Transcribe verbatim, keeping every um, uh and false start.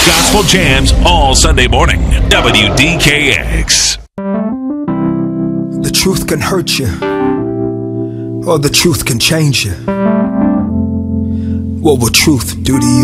Gospel jams all Sunday morning. W D K X. The truth can hurt you, or the truth can change you. What will truth do to you?